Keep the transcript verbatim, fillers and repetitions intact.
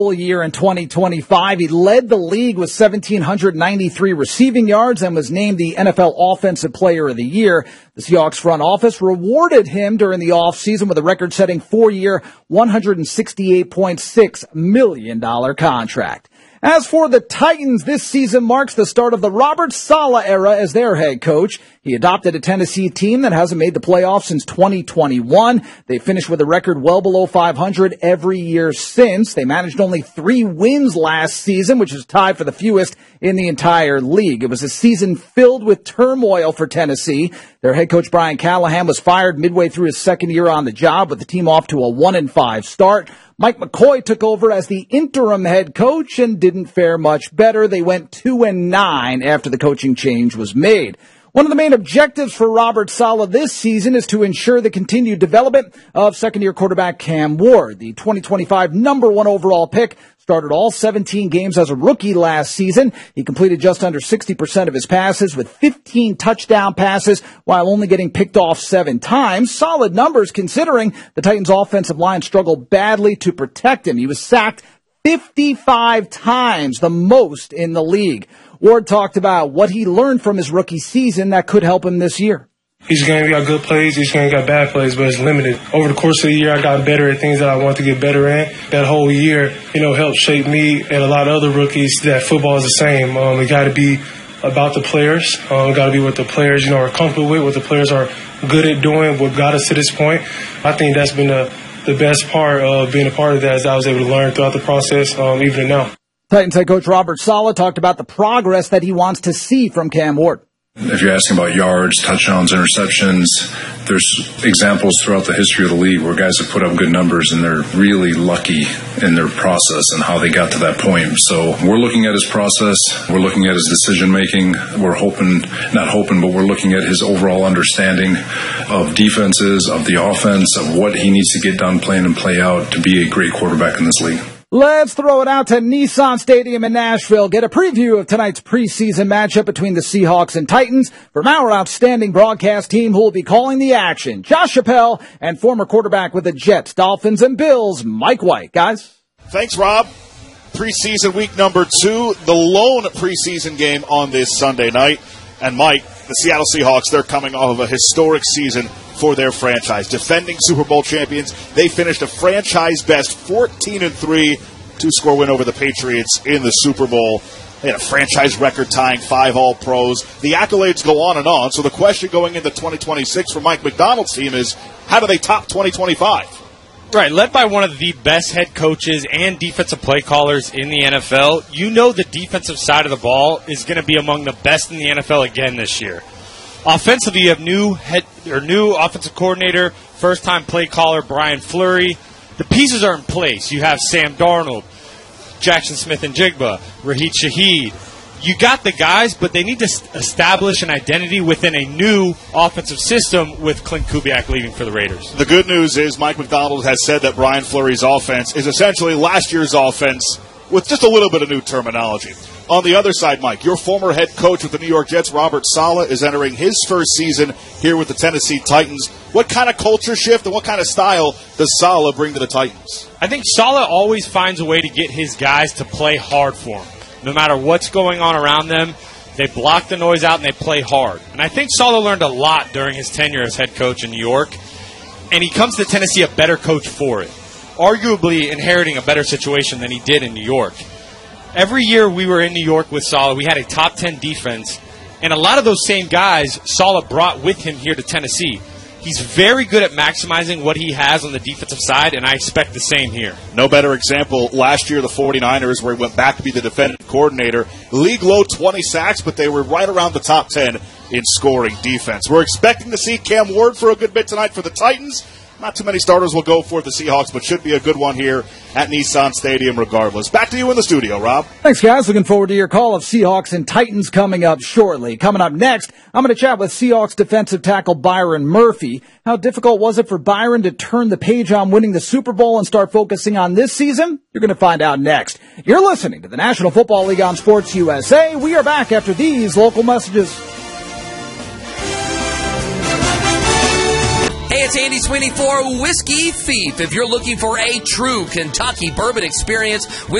year in twenty twenty-five. He led the league with one thousand seven hundred ninety-three receiving yards and was named the N F L Offensive Player of the Year. The Seahawks front office rewarded him during the offseason with a record-setting four-year, one hundred sixty-eight point six million dollars contract. As for the Titans, this season marks the start of the Robert Saleh era as their head coach. He adopted a Tennessee team that hasn't made the playoffs since twenty twenty-one. They finished with a record well below five hundred every year since. They managed only three wins last season, which is tied for the fewest in the entire league. It was a season filled with turmoil for Tennessee. Their head coach Brian Callahan was fired midway through his second year on the job, with the team off to a one and five start. Mike McCoy took over as the interim head coach and didn't fare much better. They went two and nine after the coaching change was made. One of the main objectives for Robert Saleh this season is to ensure the continued development of second-year quarterback Cam Ward. The twenty twenty-five number one overall pick started all seventeen games as a rookie last season. He completed just under sixty percent of his passes with fifteen touchdown passes while only getting picked off seven times. Solid numbers considering the Titans' offensive line struggled badly to protect him. He was sacked fifty-five times, the most in the league. Ward talked about what he learned from his rookie season that could help him this year. Each game got good plays, each game got bad plays, but it's limited. Over the course of the year, I got better at things that I want to get better at. That whole year, you know, helped shape me and a lot of other rookies that football is the same. Um, it got to be about the players. Um, got to be what the players, you know, are comfortable with, what the players are good at doing, what got us to this point. I think that's been the, the best part of being a part of that, is I was able to learn throughout the process, um, even now. Titans head coach Robert Saleh talked about the progress that he wants to see from Cam Ward. If you're asking about yards, touchdowns, interceptions, there's examples throughout the history of the league where guys have put up good numbers and they're really lucky in their process and how they got to that point. So we're looking at his process. We're looking at his decision making. We're hoping, not hoping, but we're looking at his overall understanding of defenses, of the offense, of what he needs to get done playing and play out to be a great quarterback in this league. Let's throw it out to Nissan Stadium in Nashville. Get a preview of tonight's preseason matchup between the Seahawks and Titans from our outstanding broadcast team who will be calling the action. Josh Chappelle and former quarterback with the Jets, Dolphins, and Bills, Mike White. Guys? Thanks, Rob. Preseason week number two, the lone preseason game on this Sunday night. And Mike, the Seattle Seahawks, they're coming off of a historic season for their franchise. Defending Super Bowl champions, they finished a franchise-best fourteen and three, two-score win over the Patriots in the Super Bowl. They had a franchise record-tying five All-Pros. The accolades go on and on, so the question going into twenty twenty-six for Mike Macdonald's team is, how do they top twenty twenty-five? Right, led by one of the best head coaches and defensive play callers in the N F L, you know the defensive side of the ball is going to be among the best in the N F L again this year. Offensively, you have new head or new offensive coordinator, first-time play caller Brian Fleury. The pieces are in place. You have Sam Darnold, Jackson Smith-Njigba, Raheem Shaheed. You got the guys, but they need to establish an identity within a new offensive system with Clint Kubiak leaving for the Raiders. The good news is Mike Macdonald has said that Brian Fleury's offense is essentially last year's offense with just a little bit of new terminology. On the other side, Mike, your former head coach with the New York Jets, Robert Saleh, is entering his first season here with the Tennessee Titans. What kind of culture shift and what kind of style does Saleh bring to the Titans? I think Saleh always finds a way to get his guys to play hard for him. No matter what's going on around them, they block the noise out and they play hard. And I think Saleh learned a lot during his tenure as head coach in New York, and he comes to Tennessee a better coach for it, arguably inheriting a better situation than he did in New York. Every year we were in New York with Saleh, we had a top ten defense, and a lot of those same guys Saleh brought with him here to Tennessee. He's very good at maximizing what he has on the defensive side, and I expect the same here. No better example, last year the 49ers, where he went back to be the defensive coordinator. League low twenty sacks, but they were right around the top ten in scoring defense. We're expecting to see Cam Ward for a good bit tonight for the Titans. Not too many starters will go for the Seahawks, but should be a good one here at Nissan Stadium regardless. Back to you in the studio, Rob. Thanks, guys. Looking forward to your call of Seahawks and Titans coming up shortly. Coming up next, I'm going to chat with Seahawks defensive tackle Byron Murphy. How difficult was it for Byron to turn the page on winning the Super Bowl and start focusing on this season? You're going to find out next. You're listening to the National Football League on Sports U S A. We are back after these local messages. Hey, it's Andy Sweeney for Whiskey Thief. If you're looking for a true Kentucky bourbon experience,